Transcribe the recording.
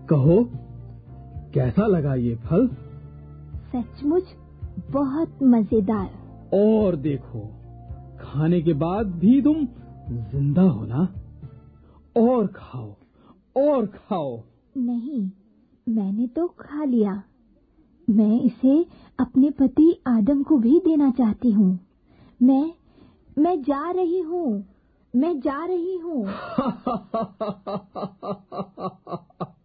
कहो, कैसा लगा ये फल? सचमुच बहुत मजेदार। और देखो, खाने के बाद भी तुम जिंदा हो ना? और खाओ, और खाओ। नहीं, मैंने तो खा लिया। मैं इसे अपने पति आदम को भी देना चाहती हूँ। मैं जा रही हूँ। मैं जा रही हूँ।